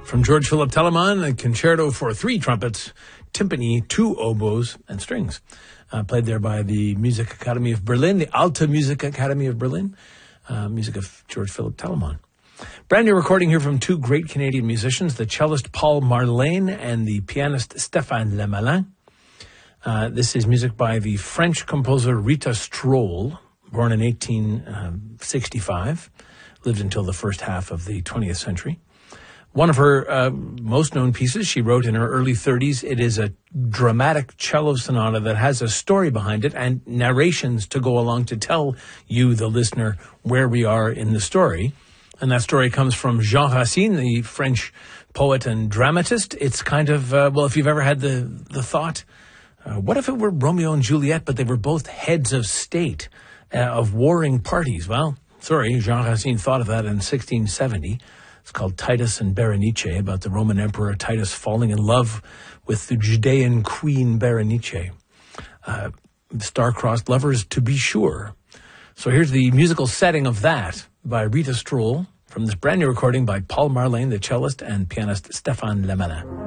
From George Philipp Telemann, a concerto for 3 trumpets, timpani, 2 oboes, and strings. Played there by the Music Academy of Berlin, the Alte Music Academy of Berlin, music of George Philipp Telemann. Brand new recording here from 2 great Canadian musicians, the cellist Paul Marlene and the pianist Stéphane Lemalin. This is music by the French composer Rita Stroll, born in 1865, lived until the first half of the 20th century. One of her most known pieces she wrote in her early 30s. It is a dramatic cello sonata that has a story behind it and narrations to go along to tell you, the listener, where we are in the story. And that story comes from Jean Racine, the French poet and dramatist. It's kind of, if you've ever had the thought, what if it were Romeo and Juliet, but they were both heads of state of warring parties? Well, Jean Racine thought of that in 1670. It's called Titus and Berenice, about the Roman Emperor Titus falling in love with the Judean queen Berenice. Star-crossed lovers, to be sure. So here's the musical setting of that by Rita Stroll from this brand new recording by Paul Marlene, the cellist, and pianist Stéphane Lemalin.